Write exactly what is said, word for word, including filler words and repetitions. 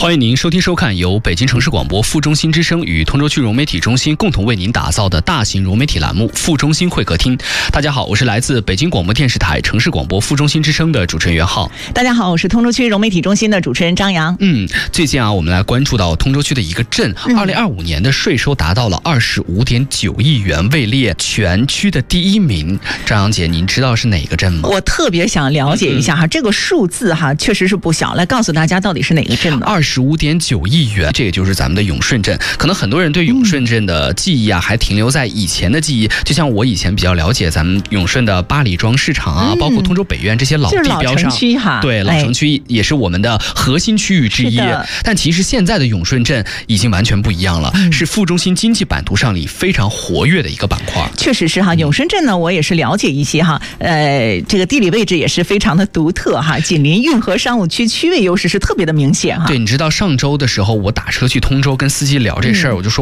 欢迎您收听收看由北京城市广播副中心之声与通州区融媒体中心共同为您打造的大型融媒体栏目副中心会客厅。大家好，我是来自北京广播电视台城市广播副中心之声的主持人袁浩。 大家好，我是通州区融媒体中心的主持人张扬。 嗯，最近啊，我们来关注到通州区的一个镇，二零二五年的税收达到了二十五点九亿元，位列全区的第一名。张扬姐，您知道是哪个镇吗？ 我特别想了解一下哈，嗯、这个数字哈确实是不小，来告诉大家到底是哪个镇呢？ 二十五点九亿元，这个就是咱们的永顺镇。可能很多人对永顺镇的记忆啊，还停留在以前的记忆。就像我以前比较了解咱们永顺的八里庄市场啊，嗯、包括通州北苑这些老地标上， 就是老城区哈， 对，老城区也是我们的核心区域之一。但其实现在的永顺镇已经完全不一样了，嗯、是副中心经济版图上里非常活跃的一个板块。 确实是哈，永顺镇呢，我也是了解一些哈，呃，这个地理位置也是非常的独特哈，紧邻运河商务区，区位优势是特别的明显哈。 对，你知道上周的时候，我打车去通州跟司机聊这事儿，嗯、我就说